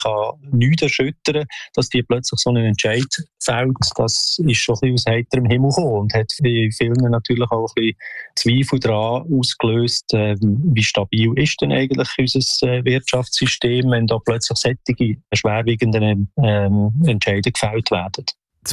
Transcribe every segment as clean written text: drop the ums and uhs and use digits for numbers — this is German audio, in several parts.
kann nichts erschüttern, dass die plötzlich so einen Entscheid fällt. Das ist schon ein bisschen aus heiterem Himmel gekommen und hat bei vielen natürlich auch ein bisschen Zweifel daran ausgelöst, wie stabil ist denn eigentlich unser Wirtschaftssystem, wenn da plötzlich solche schwerwiegenden Entscheidungen gefällt werden.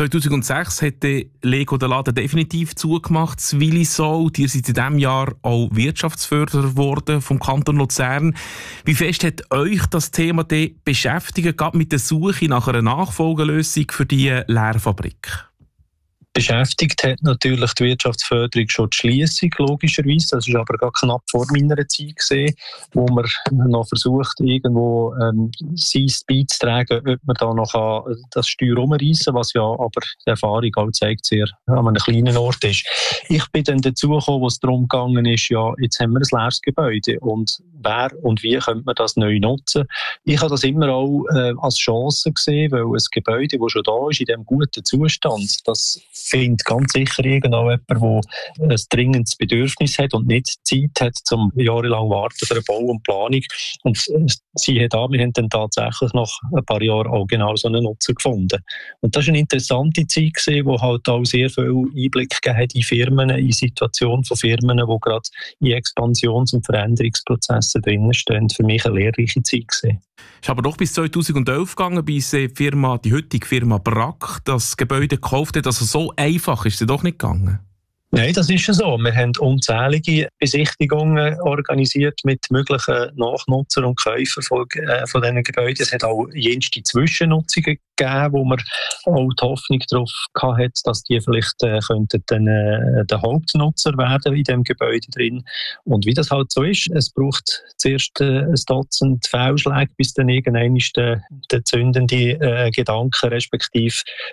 2006 hat Lego den Laden definitiv zugemacht, das Willisau. Ihr seid in diesem Jahr auch Wirtschaftsförderer geworden vom Kanton Luzern. Wie fest hat euch das Thema beschäftigt, gerade mit der Suche nach einer Nachfolgelösung für diese Lehrfabrik? Beschäftigt hat natürlich die Wirtschaftsförderung schon die Schliessung, logischerweise. Das war aber gerade knapp vor meiner Zeit gewesen, wo man noch versucht, irgendwo sein beizutragen, ob man da noch das Steuer rumreissen kann, was ja aber die Erfahrung auch zeigt, sehr an einem kleinen Ort ist. Ich bin dann dazu gekommen, wo es darum gegangen ist, ja, jetzt haben wir ein leeres Gebäude und wer und wie könnte man das neu nutzen? Ich habe das immer auch als Chance gesehen, weil ein Gebäude, das schon da ist, in diesem guten Zustand, das findet ganz sicher irgendjemand, der ein dringendes Bedürfnis hat und nicht Zeit hat, zum jahrelang warten für den Bau und Planung. Und siehe da, wir haben dann tatsächlich nach ein paar Jahren auch genau so einen Nutzer gefunden. Und das war eine interessante Zeit gewesen, wo halt auch sehr viel Einblick gegeben hat in Firmen, in Situationen von Firmen, die gerade in Expansions- und Veränderungsprozessen drinnen stehen. Für mich eine lehrreiche Zeit gewesen. Es ist aber doch bis 2011 gegangen, bis die heutige Firma Brack das Gebäude gekauft hat. Also so einfach ist es doch nicht gegangen. Nein, das ist so. Wir haben unzählige Besichtigungen organisiert mit möglichen Nachnutzern und Käufern von diesen Gebäuden. Es hat auch jenste Zwischennutzungen gegeben, wo man auch die Hoffnung darauf hatte, dass die vielleicht könnten der Hauptnutzer werden in diesem Gebäude drin. Und wie das halt so ist, es braucht zuerst ein Dutzend Fehlschläge, bis dann irgendwann der zündende Gedanke respektive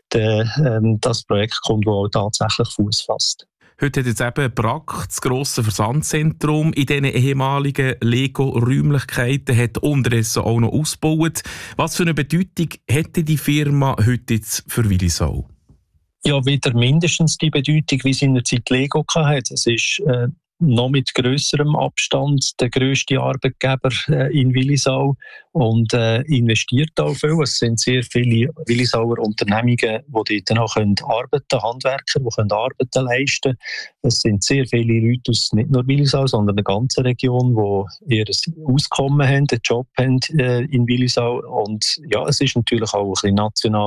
das Projekt kommt, das auch tatsächlich Fuß fasst. Heute hat jetzt eben Brack, das grosse Versandzentrum, in diesen ehemaligen Lego-Räumlichkeiten, hat unterdessen auch noch ausgebaut. Was für eine Bedeutung hätte die Firma heute jetzt für Willisau? Ja, wieder mindestens die Bedeutung, wie es in der Zeit Lego hatte. Es ist noch mit grösserem Abstand der grösste Arbeitgeber in Willisau und investiert auch viel. Es sind sehr viele Willisauer Unternehmungen, die dort noch arbeiten können, Handwerker, die können Arbeiten leisten. Es sind sehr viele Leute aus nicht nur Willisau, sondern der ganzen Region, die ihr Auskommen haben, einen Job haben in Willisau. Und ja, es ist natürlich auch ein bisschen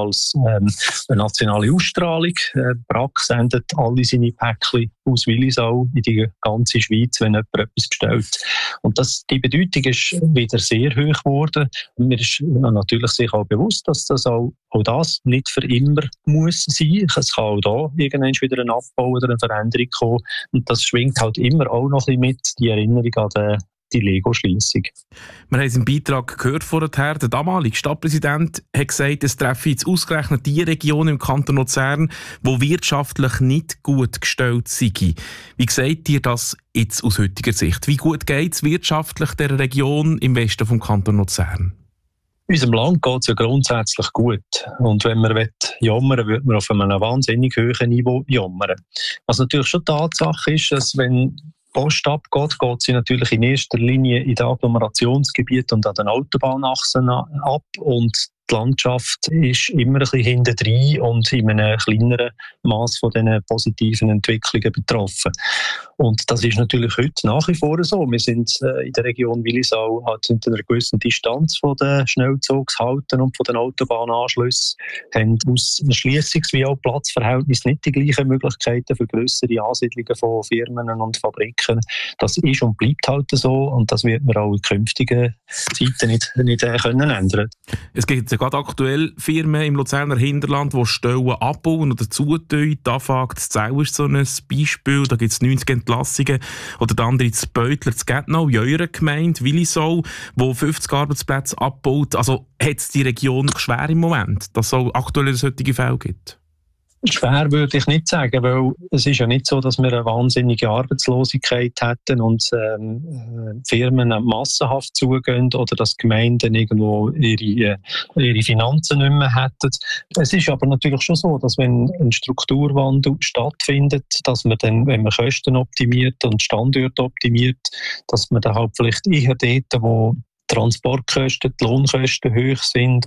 eine nationale Ausstrahlung. Brack sendet alle seine Päckchen aus Willisau in die ganze Schweiz, wenn jemand etwas bestellt. Und die Bedeutung ist wieder sehr hoch geworden. Mir ist natürlich sich auch bewusst, dass das auch das nicht für immer muss sein. Es kann auch da irgendwann wieder ein Abbau oder eine Veränderung kommen. Und das schwingt halt immer auch noch ein bisschen mit, die Erinnerung an die Lego-Schliessung. Wir haben es im Beitrag gehört vorher, der damalige Stadtpräsident hat gesagt, es treffe jetzt ausgerechnet die Region im Kanton Luzern, die wirtschaftlich nicht gut gestellt sei. Wie seht ihr das jetzt aus heutiger Sicht? Wie gut geht es wirtschaftlich der Region im Westen vom Kanton Luzern? In unserem Land geht es ja grundsätzlich gut. Und wenn man jammern will, würde man auf einem wahnsinnig hohen Niveau jammern. Was natürlich schon Tatsache ist, dass wenn Post abgeht, geht sie natürlich in erster Linie in den Agglomerationsgebieten und an den Autobahnachsen ab und die Landschaft ist immer ein bisschen hintendrein und in einem kleineren Maß von diesen positiven Entwicklungen betroffen. Und das ist natürlich heute nach wie vor so. Wir sind in der Region Willisau in einer gewissen Distanz von den Schnellzugshalten und von den Autobahnanschlüssen, haben aus Erschliessungs- wie auch Platzverhältnis nicht die gleichen Möglichkeiten für grössere Ansiedlungen von Firmen und Fabriken. Das ist und bleibt halt so und das wird man auch in künftigen Zeiten nicht können ändern. Es gibt ja gerade aktuell Firmen im Luzerner Hinterland, die Stellen abbauen oder zutun. Die AFAG Zell ist so ein Beispiel. Da gibt es 90 Entlassungen. Oder der andere in Beutler, in Gätnau, in eurer Gemeinde, Willisau, wo 50 Arbeitsplätze abbaut. Also hat es die Region schwer im Moment, dass es auch aktuell solche Fälle gibt? Schwer würde ich nicht sagen, weil es ist ja nicht so, dass wir eine wahnsinnige Arbeitslosigkeit hätten und Firmen massenhaft zugehen oder dass Gemeinden irgendwo ihre Finanzen nicht mehr hätten. Es ist aber natürlich schon so, dass wenn ein Strukturwandel stattfindet, dass man dann, wenn man Kosten optimiert und Standorte optimiert, dass man dann halt vielleicht eher dort, wo Transportkosten, die Lohnkosten hoch sind